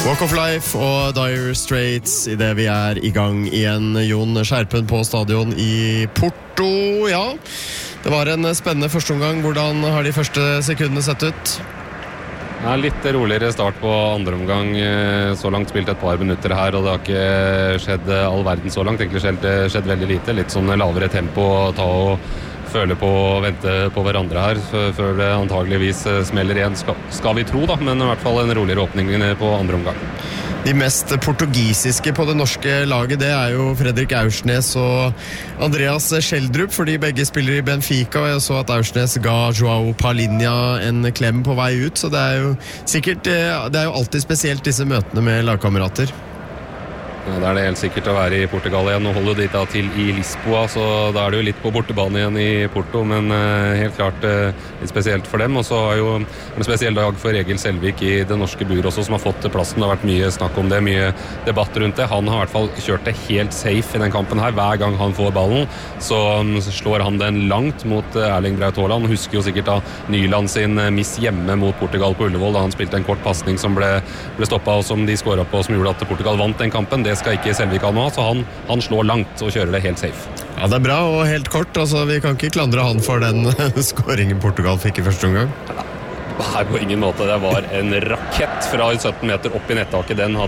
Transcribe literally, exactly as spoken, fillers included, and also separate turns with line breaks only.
Walk of Life og Dire Straits I det vi er I gang igjen. Jon Skjerpen på stadion I Porto, ja. Det var en spennende første omgang. Hvordan har de første sekundene sett ut?
Ja, litt roligere start på andre omgang. Så langt spilt et par minutter her, og det har ikke skjedd all verden så langt. Egentlig skjedd, skjedd veldig lite. Litt sånn lavere tempo, ta og føle på å vente på hverandre her, før det antageligvis smeller igjen, skal, skal vi tro da, men I hvert fall en roligere åpning på andre omgang.
De mest portugisiske på det norske laget, det er jo Fredrik Aursnes og Andreas Schjelderup, fordi begge spiller I Benfica, og jeg så at Aursnes ga Joao Palinha en klem på vei ut, så det er jo sikkert, det er jo alltid spesielt disse møtene med lagkamerater.
Ja, da er det helt sikkert å være I Portugal igjen. Nå holder de da til I Lisboa, så da er det jo litt på bortebane igjen I Porto, men uh, helt klart uh, litt spesielt for dem. Og så er jo en spesiell dag for Egil Selvik I det norske bur også, som har fått plassen. Det har vært mye snakk om det, mye debatt rundt det. Han har I hvert fall kjørt det helt safe I den kampen her. Hver gang han får ballen, så um, slår han den langt mot uh, Erling Braut Haaland. Han husker jo sikkert da Nyland sin uh, miss hjemme mot Portugal på Ullevål, da han spilte en kort passning som ble, ble stoppet, og som de skåret på, som gjorde at Portugal vant den kampen. Det skal ikke Selvik ha nå, så han, han slår langt og kjører det helt safe.
Ja, det er bra, og helt kort, altså vi kan ikke klandre han for den skåringen Portugal fikk I første omgang.
Nei, på ingen måte. Det var en rakett fra sytten meter opp I nettaket. Den hadde